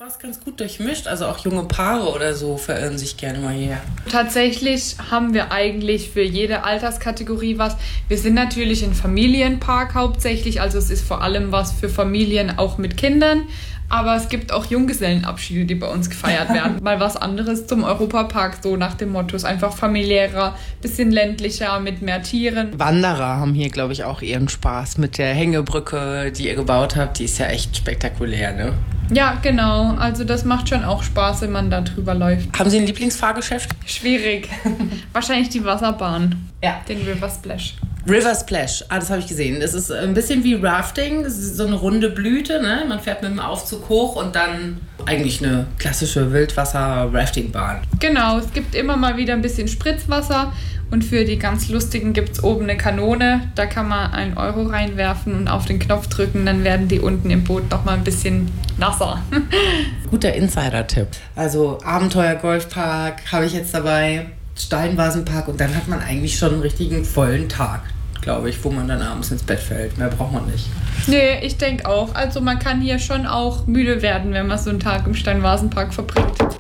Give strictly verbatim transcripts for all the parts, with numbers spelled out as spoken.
war es ganz gut durchmischt. Also auch junge Paare oder so verirren sich gerne mal hierher. Tatsächlich haben wir eigentlich für jede Alterskategorie was. Wir sind natürlich ein Familienpark hauptsächlich, also es ist vor allem was für Familien auch mit Kindern. Aber es gibt auch Junggesellenabschiede, die bei uns gefeiert werden. Mal was anderes zum Europapark, so nach dem Motto, ist einfach familiärer, bisschen ländlicher, mit mehr Tieren. Wanderer haben hier, glaube ich, auch ihren Spaß mit der Hängebrücke, die ihr gebaut habt. Die ist ja echt spektakulär, ne? Ja, genau. Also das macht schon auch Spaß, wenn man da drüber läuft. Haben Sie ein Lieblingsfahrgeschäft? Schwierig. Wahrscheinlich die Wasserbahn. Ja. Den River Splash. River Splash, ah, das habe ich gesehen. Das ist ein bisschen wie Rafting, das ist so eine runde Blüte, ne? Man fährt mit dem Aufzug hoch und dann eigentlich eine klassische Wildwasser-Rafting-Bahn. Genau, es gibt immer mal wieder ein bisschen Spritzwasser und für die ganz Lustigen gibt es oben eine Kanone. Da kann man einen Euro reinwerfen und auf den Knopf drücken, dann werden die unten im Boot noch mal ein bisschen nasser. Guter Insider-Tipp. Also Abenteuer-Golfpark habe ich jetzt dabei. Steinvasenpark und dann hat man eigentlich schon einen richtigen vollen Tag, glaube ich, wo man dann abends ins Bett fällt. Mehr braucht man nicht. Nee, ich denke auch. Also man kann hier schon auch müde werden, wenn man so einen Tag im Steinvasenpark verbringt. Kuckuck,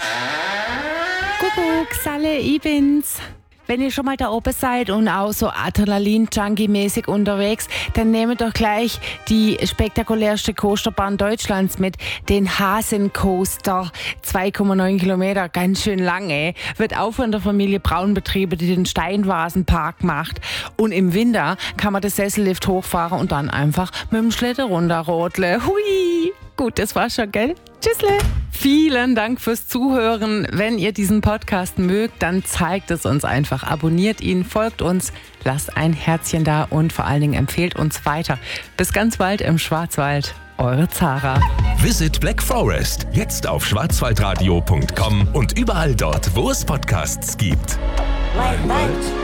Salle, ich bin's. Wenn ihr schon mal da oben seid und auch so Adrenalin-Junkie-mäßig unterwegs, dann nehmt doch gleich die spektakulärste Coasterbahn Deutschlands mit, den Hasen-Coaster. zwei Komma neun Kilometer, ganz schön lang, ey. Wird auch von der Familie Braun betrieben, die den Steinvasenpark macht. Und im Winter kann man den Sessellift hochfahren und dann einfach mit dem Schlitten runterrodeln. Hui! Gut, das war's schon, gell? Tschüssle! Vielen Dank fürs Zuhören. Wenn ihr diesen Podcast mögt, dann zeigt es uns einfach. Abonniert ihn, folgt uns, lasst ein Herzchen da und vor allen Dingen empfehlt uns weiter. Bis ganz bald im Schwarzwald. Eure Zara. Visit Black Forest. Jetzt auf schwarzwaldradio punkt com und überall dort, wo es Podcasts gibt. Wald, Wald.